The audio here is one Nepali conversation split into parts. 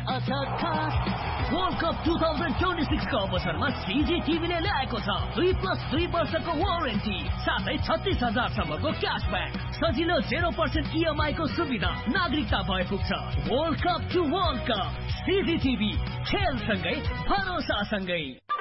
अर्थात् खास वर्ल्ड कप 2026 को अवसरमा CG टिभीले ल्याएको छ 2+3 वर्षको वारेन्टी साथै 36,000 सम्मको क्याशब्याक सजिलो 0% EMI को सुविधा नागरिकता भए पुग्छ। World cup to world cup CG TV खेलसँगै भरोसासँगै।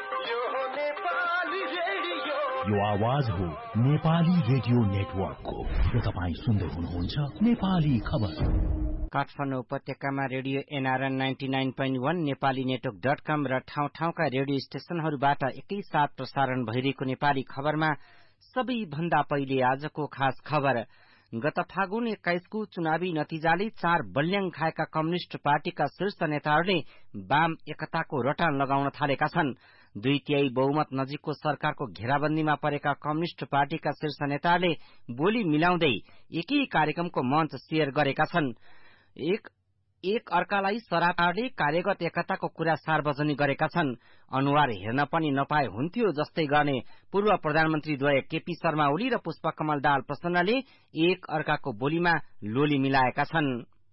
यो आवाज हो नेपाली रेडियो नेटवर्कको र तपाईं सुन्दै हुनुहुन्छ नेपाली खबर। काठमाडौँ उपत्यकामा रेडियो NRN 99.1 नेपाली नेटवर्क.com र ठाउँ ठाउँका रेडियो स्टेशनहरूबाट एकैसाथ प्रसारण भइरहेको नेपाली खबरमा सबैभन्दा पहिले आजको खास खबर। गत फागुन 21 को चुनावी नतिजाले 4 बल्याङ खाएका कम्युनिष्ट पार्टीका शीर्ष नेताहरूले वाम एकताको रटान लगाउन थालेका छन्। 2/3 बहुमत नजिकको सरकारको घेराबन्दीमा परेका कम्युनिष्ट पार्टीका शीर्ष नेताहरूले बोली मिलाउँदै एकै कार्यक्रमको मञ्च शेयर गरेका छन्। एक अर्कालाई सरापाले कार्यगत एकताको कुरा सार्वजनिक गरेका छन्। अनुहार हेर्न पनि नपाए हुन्थ्यो जस्तै गर्ने पूर्व प्रधानमन्त्री द्वय केपी शर्मा ओली र पुष्पकमल दाहाल प्रचण्डले एक अर्काको बोलीमा लोली मिलाएका छन्।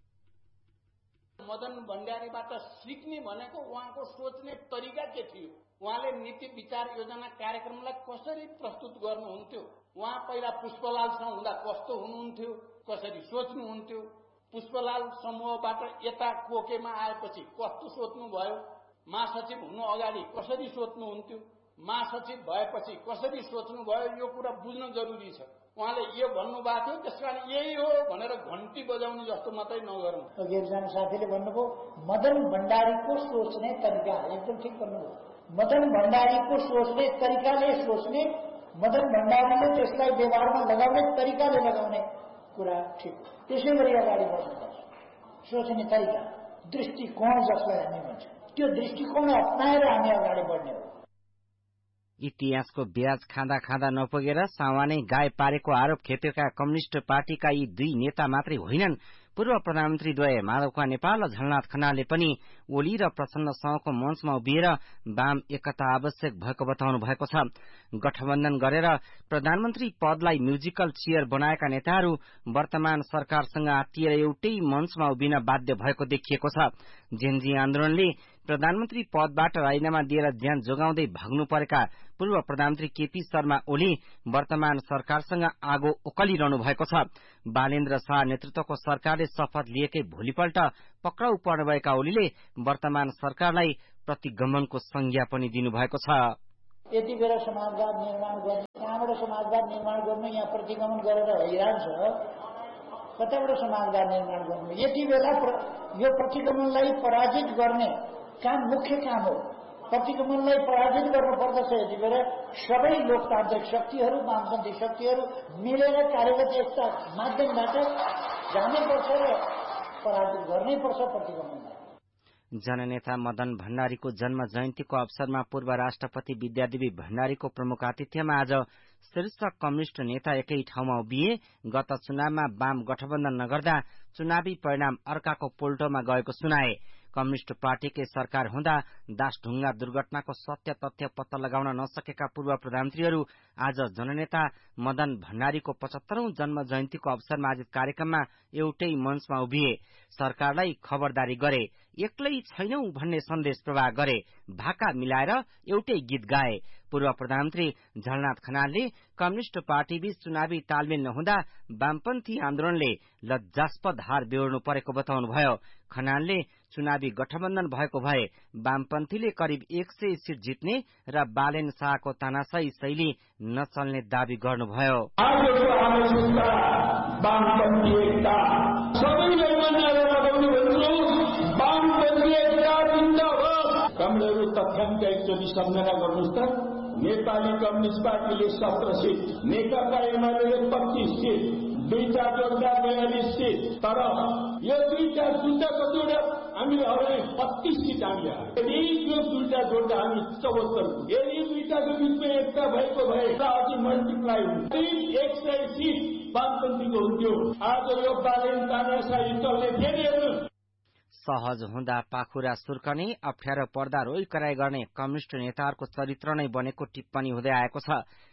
मदन भण्डारीबाट सिक्ने भनेको उहाँको सोच्ने तरिका के थियो, उहाँले नीति विचार योजना कार्यक्रमलाई कसरी प्रस्तुत गर्नुहुन्थ्यो, उहाँ पहिला पुष्पलालसँग हुँदा कस्तो हुनुहुन्थ्यो, कसरी सोच्नुहुन्थ्यो, पुष्पलाल समूहबाट यता कोकेमा आएपछि कस्तो सोच्नुभयो, महासचिव हुनु अगाडि कसरी सोच्नुहुन्थ्यो, महासचिव भएपछि कसरी सोच्नुभयो, यो कुरा बुझ्न जरुरी छ। उहाँले यो भन्नुभएको थियो, त्यसकारण यही हो भनेर घन्टी बजाउने जस्तो मात्रै नगरौं। अघि एकजना साथीले भन्नुभयो मदन भण्डारीको सोच्ने तरिका, एकदम ठिक भन्नुभयो। मदन भण्डारीको सोच्ने तरिकाले सोच्ने, मदन भण्डारीले त्यसलाई व्यवहारमा लगाउने तरिकाले लगाउने कुरा ठिक। त्यसै गरी अगाडि बढ्नुपर्छ। सोच्ने तरिका, दृष्टिकोण जसलाई हामी भन्छौँ, त्यो दृष्टिकोण अपनाएर हामी अगाडि बढ्ने हो। इतिहासको ब्याज खाँदा खाँदा नपुगेर सावानै गाय पारेको आरोप खेपेका कम्युनिष्ट पार्टीका यी 2 नेता मात्रै होइनन्। पूर्व प्रधानमन्त्री द्वय माधवका नेपाल र झलनाथ खनालले पनि ओली र प्रचण्डसँगको मञ्चमा उभिएर वाम एकता आवश्यक भएको बताउनु भएको छ। गठबन्धन गरेर प्रधानमन्त्री पदलाई म्युजिकल चेयर बनाएका नेताहरू वर्तमान सरकारसँग आत्तिएर एउटै मञ्चमा उभिन बाध्य भएको देखिएको छ। जेनजी आन्दोलनले प्रधानमन्त्री पदबाट राजीनामा दिएर ज्यान जोगाउँदै भाग्नु परेका पूर्व प्रधानमन्त्री केपी शर्मा ओली वर्तमान सरकारसँग आगो ओकलिरहनु भएको छ। बालेन्द्र शाह नेतृत्वको सरकारले शपथ लिएकै भोलिपल्ट पक्राउ पर्नुभएका ओलीले वर्तमान सरकारलाई प्रतिगमनको संज्ञा पनि दिनुभएको छ। यति बेला समाजवाद निर्माण गर्ने, कहाँबाट समाजवाद निर्माण गर्नु, यहाँ प्रतिगमन गरेर हैरान छ, कताबाट समाजवाद निर्माण गर्नु। यति बेला यो प्रतिगमनलाई पराजित गर्ने काम मुख्य काम हो। प्रतिगमनलाई पराजित गर्नुपर्दछ। यति बेला सबै लोकतान्त्रिक शक्तिहरू, वामपन्थी शक्तिहरू मिलेर कार्यगत एकता माध्यमबाट जानैपर्छ र पराजित गर्नैपर्छ प्रतिगमनलाई। जननेता मदन भण्डारीको जन्म जयन्तीको अवसरमा पूर्व राष्ट्रपति विद्यादेवी भण्डारीको प्रमुख आतिथ्यमा आज शीर्ष कम्युनिष्ट नेता एकै ठाउँमा उभिए। गत चुनावमा वाम गठबन्धन नगर्दा चुनावी परिणाम अर्काको पोल्टोमा गएको सुनाए। कम्युनिष्ट पार्टीकै सरकार हुँदा दासढुङ्गा दुर्घटनाको सत्य तथ्य पत्ता लगाउन नसकेका पूर्व प्रधानमन्त्रीहरू आज जननेता मदन भण्डारीको 75औं जन्म जयन्तीको अवसरमा आयोजित कार्यक्रममा एउटै मञ्चमा उभिए। सरकारलाई खबरदारी गरे, एक्लै छैनौ भन्ने सन्देश प्रवाह गरे, भाका मिलाएर एउटै गीत गाए। पूर्व प्रधानमन्त्री झलनाथ खनालले कम्युनिष्ट पार्टीबीच चुनावी तालमेल नहुँदा वामपन्थी आन्दोलनले लज्जास्पद हार बेहोर्नु परेको बताउनुभयो। खनालले चुनावी गठबन्धन भएको भए वामपन्थीले करिब 100 सीट जित्ने र बालेन शाहको तानाशाही शैली नचल्ने दावी गर्नुभयो। कमरेहरू तथ्याङ्क एकचोटि सम्झना गर्नुहोस् त। नेपाली कम्युनिस्ट पार्टीले 17 सीट, नेकपा एमाले 25 सीट, 2टा जोड्दा 42 सीट। तर यो 2टा जुट्दा कतिवटा हामीले हराए 32 सीट हामीले। यदि यो 2टा जोड्दा हामी 74, यदि 2टाको बिचमा एकता भएको भए अझै मल्टिप्लाई हुन्थ्यो, 100 सीट वामपन्थीको हुन्थ्यो। आज यो बालेन तानाशाही चल्ने थिएन। सहज हुँदा पाखुरा सुर्कने, अप्ठ्यारो पर्दा रोइ कराई गर्ने कम्युनिष्ट नेताहरूको चरित्र नै बनेको टिप्पणी हुँदै आएको छ।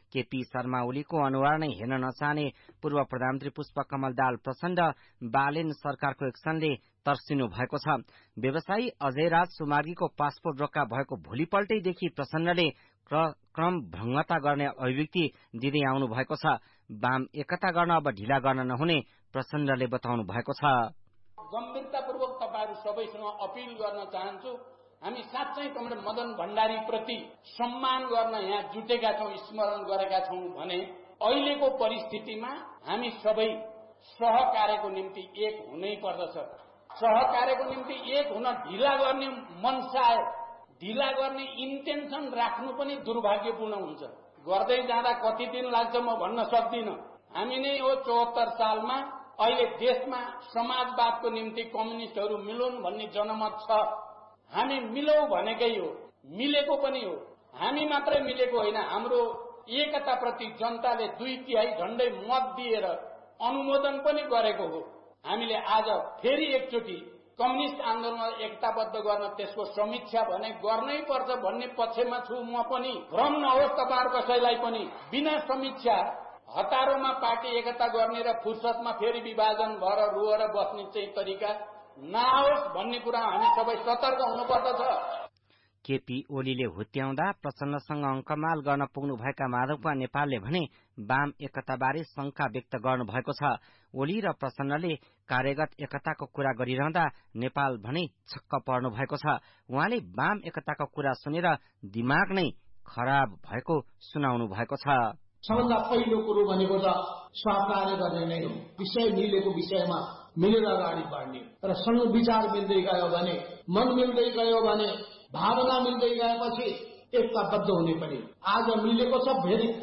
केपी शर्मा ओलीको अनुहार नै हेर्न नचाहने पूर्व प्रधानमन्त्री पुष्पकमल दाहाल प्रचण्ड बालेन सरकारको एक्सनले तर्सिनु भएको छ। व्यवसायी अजय राज सुमार्गीको पासपोर्ट रोक्का भएको भोलिपल्टैदेखि प्रचण्डले क्रम भङ्गता गर्ने अभिव्यक्ति दिँदै आउनु भएको छ। वाम एकता गर्न अब ढिला गर्न नहुने प्रचण्डले बताउनु भएको छ। गम्भीरतापूर्वक तपाईहरु सबैसँग अपील गर्न चाहन्छु, हामी साँच्चै कमरेड मदन भण्डारी प्रति सम्मान गर्न यहाँ जुटेका छौं, स्मरण गरेका छौं भने अहिलेको परिस्थितिमा हामी सबै सहकार्यको निम्ति एक हुनै पर्दछ। सहकार्यको निम्ति एक हुन ढिला गर्ने मनसा, ढिला गर्ने इन्टेन्सन राख्नु पनि दुर्भाग्यपूर्ण हुन्छ। गर्दै जाँदा कति दिन लाग्छ म भन्न सक्दिन। हामी नै हो 74 सालमा अहिले देशमा समाजवादको निम्ति कम्युनिस्टहरू मिलौं भन्ने जनमत छ। हामी मिलौं भनेकै हो, मिलेको पनि हो। हामी मात्रै मिलेको होइन, हाम्रो एकताप्रति जनताले 2/3 झण्डै मत दिएर अनुमोदन पनि गरेको हो। हामीले आज फेरि एकचोटि कम्युनिस्ट आन्दोलनलाई एकताबद्ध गर्न त्यसको समीक्षा भने गर्नै पर्छ भन्ने पक्षमा छु म पनि। भ्रम नहोस् तपाईहरु कसैलाई पनि, बिना समीक्षा हतारोमा पार्टी एकता गर्ने र फुर्सदमा फेरि विभाजन भएर रोएर बस्ने चाहिँ तरिका नहोस् भन्ने कुरा हामी सबै सतर्क हुनुपर्दछ। केपी ओलीले हुत्याउँदा प्रचण्डसँग अङ्कमाल गर्न पुग्नुभएका माधवकुमार नेपालले भने वाम एकताबारे शंका व्यक्त गर्नुभएको छ। ओली र प्रचण्डले कार्यगत एकताको कुरा गरिरहँदा नेपाल भने छक्क पर्नु भएको छ। उहाँले वाम एकताको कुरा सुनेर दिमाग नै खराब भएको सुनाउनु भएको छ। सबभन्दा पहिलो कुरो भनेको त सहकार्य गर्ने नै हो। विषय मिलेको विषयमा मिलेर अगाडि बढ्ने र सँग विचार मिल्दै गयो भने, मन मिल्दै गयो भने, भावना मिल्दै गएपछि एकताबद्ध हुने पनि। आज मिलेको छ,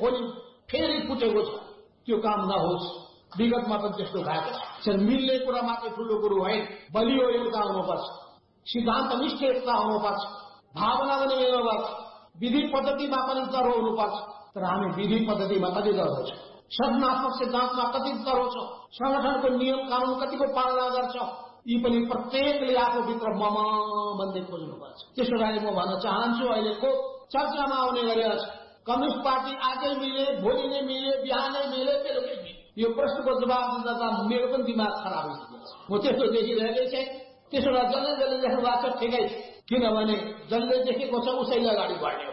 फेरि फुटेको छ, त्यो काम नहोस्। विगतमा पनि त्यस्तो भएको छ। मिल्ने कुरा मात्रै ठूलो कुरो होइन, बलियो एकता हुनुपर्छ, सिद्धान्तनिष्ठ एकता हुनुपर्छ, भावना पनि मिल्नुपर्छ, विधि पद्धतिमा पनि तरो हुनुपर्छ। तर हामी विधि पद्धतिमा कति तरो छौं, सदनात्मक सिद्धान्तमा कति तरो छौं, संगठनको नियम कानून कतिको पालना गर्छौं, यी पनि प्रत्येकले आफूभित्र मम भन्दै खोज्नुपर्छ। त्यसो कारण म भन्न चाहन्छु, अहिलेको चर्चामा आउने गरेको छ कम्युनिस्ट पार्टी आजै मिले, भोलि नै मिले, बिहानै मिले, बेलुकै मिले। यो प्रश्नको जवाब दिँदा मेरो पनि दिमाग खराब भइसकेको छ। म त्यस्तो देखिरहेकै छैन। त्यसो भए जसले देख्नु भएको छ ठिकै छ, किनभने जसले देखेको छ उसैले अगाडि बढ्ने हो।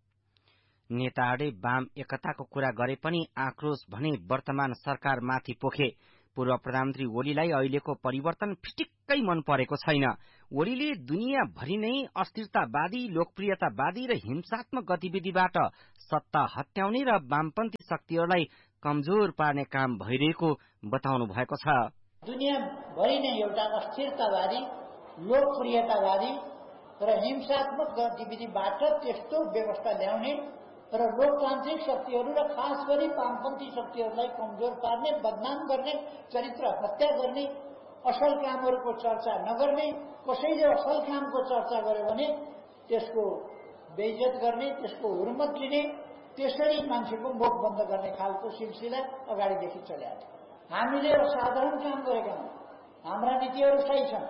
नेताहरूले वाम एकताको कुरा गरे पनि आक्रोश भने वर्तमान सरकारमाथि पोखे। पूर्व प्रधानमन्त्री ओलीलाई अहिलेको परिवर्तन फिटिक्कै मन परेको छैन। ओलीले दुनियाँभरि नै अस्थिरतावादी, लोकप्रियतावादी र हिंसात्मक गतिविधिबाट सत्ता हत्याउने र वामपन्थी शक्तिहरूलाई कमजोर पार्ने काम भइरहेको बताउनु भएको छ। दुनियाँभरि नै एउटा अस्थिरतावादी, लोकप्रियतावादी र हिंसात्मक गतिविधिबाट त्यस्तो व्यवस्था ल्याउने र लोकतान्त्रिक शक्तिहरू र खास गरी वामपन्थी शक्तिहरूलाई कमजोर पार्ने, बदनाम गर्ने, चरित्र हत्या गर्ने, असल कामहरूको चर्चा नगर्ने, कसैले असल कामको चर्चा गर्यो भने त्यसको बेइज्जत गर्ने, त्यसको हुर्मत लिने, त्यसरी मान्छेको मुख बन्द गर्ने खालको सिलसिला अगाडिदेखि चलिआएको छ। हामीले असाधारण काम गरेका हौं, हाम्रा नीतिहरू सही छन्।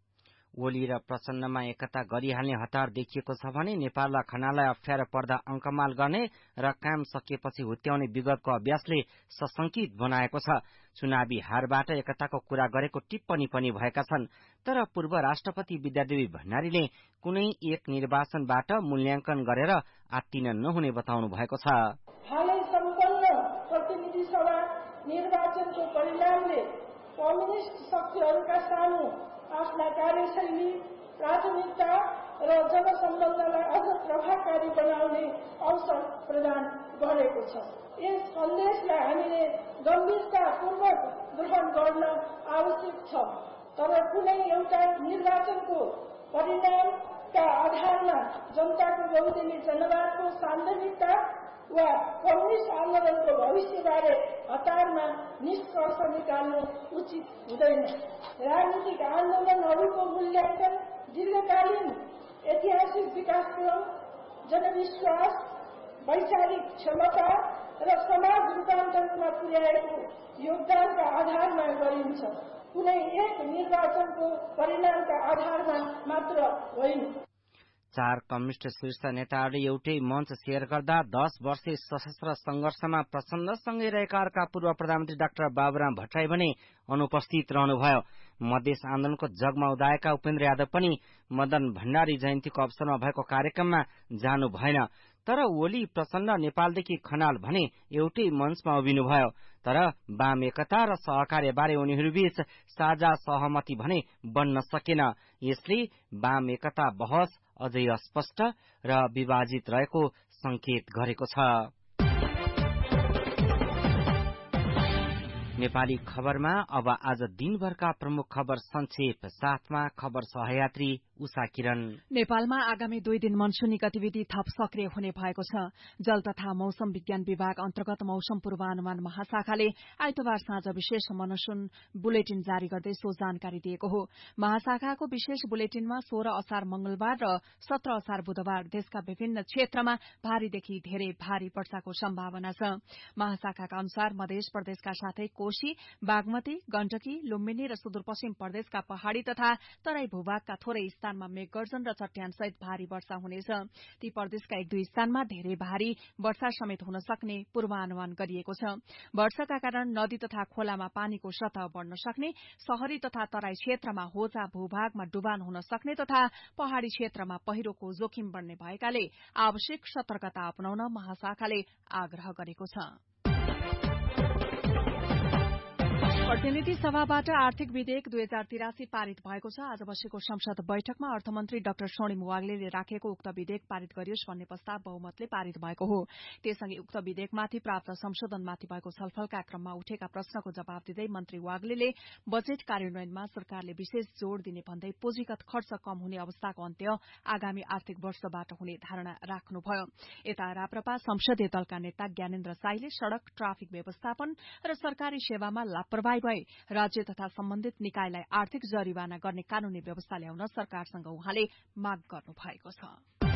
ओली र प्रचण्डमा एकता गरिहाल्ने हतार देखिएको छ भने नेपाल र खनालाई अप्ठ्यारो पर्दा अङ्कमाल गर्ने र काम सकिएपछि हुत्याउने विगतको अभ्यासले सशंकित बनाएको छ। चुनावी हारबाट एकताको कुरा गरेको टिप्पणी पनि भएका छन्। तर पूर्व राष्ट्रपति विद्यादेवी भण्डारीले कुनै एक निर्वाचनबाट मूल्याङ्कन गरेर आत्तिन नहुने बताउनु भएको छ। हालै सम्पन्न प्रतिनिधि सभा निर्वाचनको परिणामले कम्युनिस्ट शक्तिहरूका सामु आफ्ना कार्यशैली, प्राथमिकता र जनसम्बन्धलाई अझ प्रभावकारी बनाउने अवसर प्रदान गरेको छ। यस सन्देशलाई हामीले गम्भीरतापूर्वक ग्रहण गर्न आवश्यक छ। तर कुनै एउटा निर्वाचनको परिणामका आधारमा जनताको बहुदलीय जनवादको सान्दर्भिकता वा कम्युनिस्ट आन्दोलनको भविष्यबारे हतारमा निष्कर्ष निकाल्नु उचित हुँदैन। राजनीतिक आन्दोलनहरूको मूल्याङ्कन दीर्घकालीन ऐतिहासिक विकासक्रम, जनविश्वास, वैचारिक क्षमता र समाज रूपान्तरणमा पुर्याएको योगदानका आधारमा गरिन्छ, कुनै एक निर्वाचनको परिणामका आधारमा मात्र होइन। 4 कम्युनिष्ट शीर्ष नेताहरूले एउटै मञ्च शेयर गर्दा 10 वर्षे सशस्त्र संघर्षमा प्रचण्डसँगै रहेका पूर्व प्रधानमन्त्री डाक्टर बाबुराम भट्टराई भने अनुपस्थित रहनुभयो। मधेस आन्दोलनको जगमा उदाएका उपेन्द्र यादव पनि मदन भण्डारी जयन्तीको अवसरमा भएको कार्यक्रममा जानु भएन। तर ओली प्रचण्ड नेपालदेखि खनाल भने एउटै मञ्चमा उभिनुभयो। तर वाम एकता र सहकार्यबारे उनीहरूबीच साझा सहमति भने बन्न सकेन। यसले वाम एकता बहस अझै अस्पष्ट र विभाजित रहेको संकेत गरेको छ। नेपाली खबरमा अब आज दिनभरका प्रमुख खबर संक्षेप साथमा खबर सहयात्री उषा किरण। नेपालमा आगामी 2 दिन मनसूनी गतिविधि थप सक्रिय हुने भएको छ। जल तथा मौसम विज्ञान विभाग अन्तर्गत मौसम पूर्वानुमान महाशाखाले आइतबार साँझ विशेष मनसून बुलेटिन जारी गर्दै सो जानकारी दिएको हो। महाशाखाको विशेष बुलेटिनमा 16 असार मंगलबार र 17 असार बुधबार देशका विभिन्न क्षेत्रमा भारीदेखि धेरै भारी वर्षाको सम्भावना छ। महाशाखाका अनुसार मध्य प्रदेशका साथै कोशी, बागमती, गण्डकी, लुम्बिनी र सुदूरपश्चिम प्रदेशका पहाड़ी तथा तराई भूभागका थोरै स्थानमा मेघगर्जन र चट्यान सहित भारी वर्षा हुनेछ। ती प्रदेशका 1-2 स्थानमा धेरै भारी वर्षा समेत हुन सक्ने पूर्वानुमान गरिएको छ। वर्षाका कारण नदी तथा खोलामा पानीको सतह बढ़न सक्ने, शहरी तथा तराई क्षेत्रमा होजा भूभागमा डुबान हुन सक्ने तथा पहाड़ी क्षेत्रमा पहिरोको जोखिम बढ़ने भएकाले आवश्यक सतर्कता अपनाउन महाशाखाले आग्रह गरेको छ। प्रतिनिधि सभाबाट आर्थिक विधेयक 2083 पारित भएको छ। आज बसेको संसद बैठकमा अर्थमन्त्री डाक्टर स्वर्णिम वाग्लेले राखेको उक्त विधेयक पारित गरियोस् भन्ने प्रस्ताव बहुमतले पारित भएको हो। त्यससँगै उक्त विधेयकमाथि प्राप्त संशोधनमाथि भएको छलफलका क्रममा उठेका प्रश्नको जवाब दिँदै मन्त्री वाग्लेले बजेट कार्यान्वयनमा सरकारले विशेष जोड़ दिने भन्दै पुँजीगत खर्च कम हुने अवस्थाको अन्त्य आगामी आर्थिक वर्षबाट हुने धारणा राख्नुभयो। यता राप्रपा संसदीय दलका नेता ज्ञानेन्द्र साईले सड़क, ट्राफिक व्यवस्थापन र सरकारी सेवामा लापरवाही भए राज्य तथा सम्बन्धित निकायलाई आर्थिक जरिवाना गर्ने कानूनी व्यवस्था ल्याउन सरकारसँग उहाँले माग गर्नु भएको छ।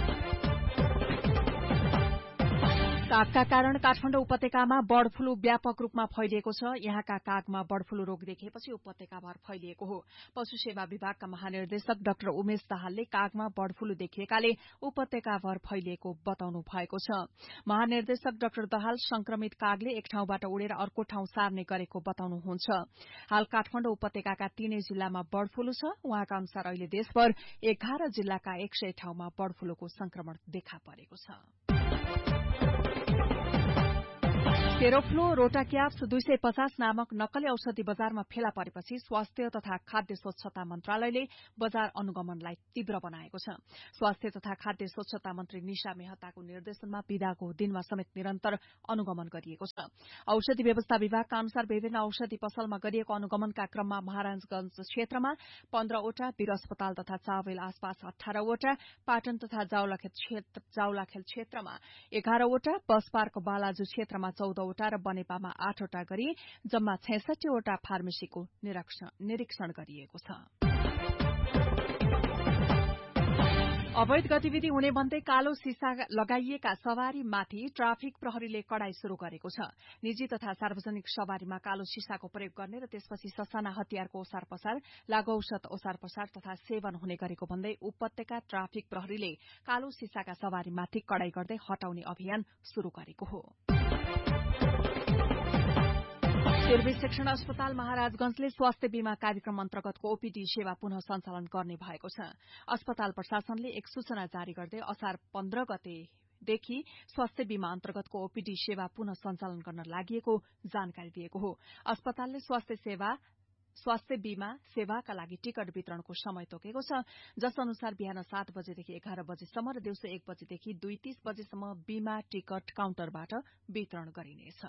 कागका कारण काठमाडौँ उपत्यकामा बर्ड फ्लू व्यापक रूपमा फैलिएको छ। यहाँका कागमा बर्ड फ्लू रोग देखिएपछि उपत्यकाभर फैलिएको हो। पशु सेवा विभागका महानिर्देशक डाक्टर उमेश दाहालले कागमा बर्ड फ्लू देखिएकाले उपत्यकाभर फैलिएको बताउनु भएको छ। महानिर्देशक डाक्टर दाहाल संक्रमित कागले एक ठाउँबाट उडेर अर्को ठाउँ सार्ने गरेको बताउनुहुन्छ। हाल काठमाडौँ उपत्यकाका 3 जिल्लामा बर्ड फ्लू छ। उहाँका अनुसार अहिले देशभर 11 जिल्लाका 100 ठाउँमा बर्ड फ्लूको संक्रमण देखा परेको छ। केरोफ्लो रोटाक्याप्स 250 नामक नक्कली औषधि बजारमा फेला परेपछि स्वास्थ्य तथा खाद्य स्वच्छता मन्त्रालयले बजार अनुगमनलाई तीव्र बनाएको छ। स्वास्थ्य तथा खाद्य स्वच्छता मन्त्री निशा मेहताको निर्देशनमा बिदाको दिनमा समेत निरन्तर अनुगमन गरिएको छ। औषधि व्यवस्था विभागका अनुसार विभिन्न औषधि पसलमा गरिएको अनुगमनका क्रममा महाराजगंज क्षेत्रमा 15 वटा, वीर अस्पताल तथा चावेल आसपास 18 वटा, पाटन तथा जाउलाखेल क्षेत्रमा 11 वटा, बस पार्क बालाजु क्षेत्रमा 14 वटा र बनेपामा 8 वटा गरी जम्मा 66 वटा फार्मेसीको निरीक्षण गरिएको छ। अवैध गतिविधि हुने भन्दै कालो सीसा लगाइएका सवारीमाथि ट्राफिक प्रहरीले कडाई शुरू गरेको छ। निजी तथा सार्वजनिक सवारीमा कालो सीसाको प्रयोग गर्ने र त्यसपछि ससाना हतियारको ओसार पसार, लागु औषध ओसार पसार तथा सेवन हुने गरेको भन्दै उपत्यका ट्राफिक प्रहरीले कालो सीसाका सवारीमाथि कडाई गर्दै हटाउने अभियान शुरू गरेको हो। पूर्वी शिक्षण अस्पताल महाराजगंजले स्वास्थ्य बीमा कार्यक्रम अन्तर्गतको ओपीडी सेवा पुनः सञ्चालन गर्ने भएको छ। अस्पताल प्रशासनले एक सूचना जारी गर्दै असार 15 गतेदेखि स्वास्थ्य बीमा अन्तर्गतको ओपीडी सेवा पुनः सञ्चालन गर्न लागि जानकारी दिएको हो। अस्पतालले स्वास्थ्य बीमा सेवाका लागि टिकट वितरणको समय तोकेको छ, जस अनुसार बिहान 7 बजेदेखि 11 बजेसम्म र दिउँसो 1 बजेदेखि 2:30 बजेसम्म बीमा टिकट काउन्टरबाट वितरण गरिनेछ।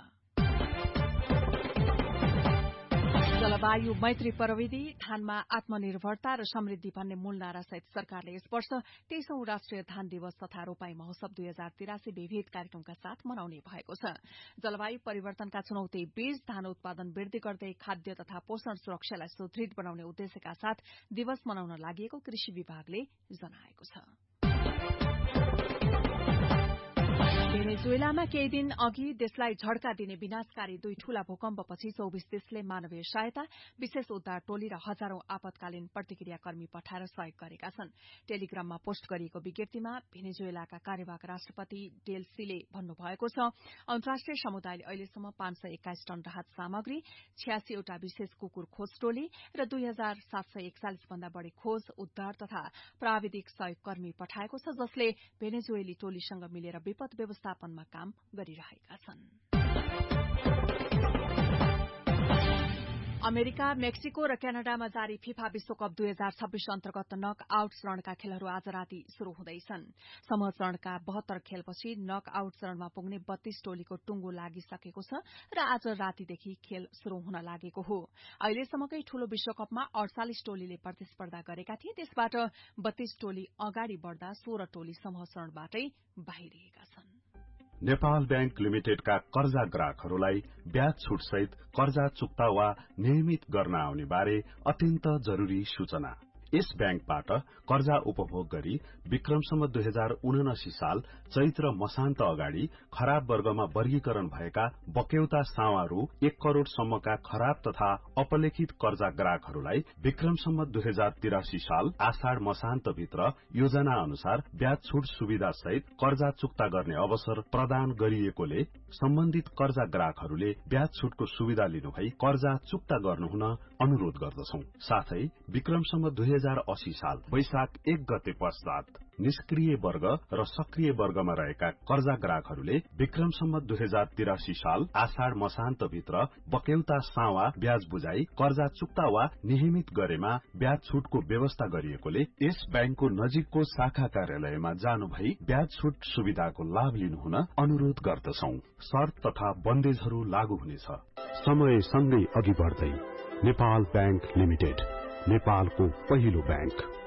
जलवायु मैत्री प्रविधि धानमा आत्मनिर्भरता र समृद्धि भन्ने मूल नारासहित सरकारले यस वर्ष 23औं राष्ट्रिय धान दिवस तथा रोपाई महोत्सव 2083 विविध कार्यक्रमका साथ मनाउने भएको छ। जलवायु परिवर्तनका चुनौती बीच धान उत्पादन वृद्धि गर्दै खाद्य तथा पोषण सुरक्षालाई सुदृढ बनाउने उद्देश्यका साथ दिवस मनाउन लागि कृषि विभागले जनाएको छ। भेनेजुएलामा केही दिन अघि देशलाई झड्का दिने विनाशकारी 2 ठूला भूकम्पपछि 24 देशले मानवीय सहायता, विशेष उद्धार टोली र हजारौं आपतकालीन प्रतिक्रियाकर्मी पठाएर सहयोग गरेका छन्। टेलिग्राममा पोस्ट गरिएको विज्ञप्तिमा भेनेजुएलाका कार्यवाहक राष्ट्रपति डेल्सीले भन्नुभएको छ, अन्तर्राष्ट्रिय समुदायले अहिलेसम्म 521 टन राहत सामग्री, 86 वटा विशेष कुकुर खोज टोली र 2741 भन्दा बढ़ी खोज, उद्धार तथा प्राविधिक सहयोगकर्मी पठाएको छ, जसले भेनेजुएली टोलीसँग मिलेर विपद व्यवस्थापनमा काम गरिरहेका छन्। अमेरिका, मेक्सिको र क्यानाडामा जारी फिफा विश्वकप 2026 अन्तर्गत नक आउट चरणका खेलहरू आज राति शुरू हुँदैछन्। समूह चरणका 72 खेलपछि नक आउट चरणमा पुग्ने 32 टोलीको टुंगो लागिसकेको छ र आज रातिदेखि खेल शुरू हुन लागेको हो। अहिलेसम्मकै ठूलो विश्वकपमा 48 टोलीले प्रतिस्पर्धा गरेका थिए, त्यसबाट 32 टोली अगाडि बढ़दा 16 टोली समूह चरणबाटै बाहिरिएका छन्। नेपाल बैंक लिमिटेडका कर्जा ग्राहकहरूलाई ब्याज छुट सहित कर्जा चुक्ता वा नियमित गर्न आउने बारे अत्यन्त जरूरी सूचना। यस बैंकबाट कर्जा उपभोग गरी विक्रमसम्म 2079 साल चैत्र मसान्त अगाडि खराब वर्गमा वर्गीकरण भएका बक्यौता सावारू 1 करोड़ सम्मका खराब तथा अपलेखित कर्जा ग्राहकहरूलाई विक्रमसम्म 2083 साल आषाढ़ मसान्त भित्र योजना अनुसार ब्याज छुट सुविधा सहित कर्जा चुक्ता गर्ने अवसर प्रदान गरिएकोले सम्बन्धित कर्जा ग्राहकहरूले ब्याज छुटको सुविधा लिनुभई कर्जा चुक्ता गर्नुहुन अनुरोध गर्दछौं। साथै विक्रमसम्म 2080 साल वैशाख 1 गते पश्चात निष्क्रिय वर्ग र सक्रिय वर्गमा रहेका कर्जा ग्राहकहरूले विक्रमसम्म 2083 साल आषाढ़ मसान्त भित्र बक्यौता सावा ब्याज बुझाई कर्जा चुक्ता वा नियमित गरेमा ब्याज छुटको व्यवस्था गरिएकोले यस बैंकको नजिकको शाखा कार्यालयमा जानु भई ब्याज छुट सुविधाको लाभ लिनुहुन अनुरोध गर्दछौं। शर्त तथा बन्देजहरू लागू हुनेछ। समय सँगै अघि बढ्दै नेपाल बैंक लिमिटेड, नेपालको पहिलो बैंक।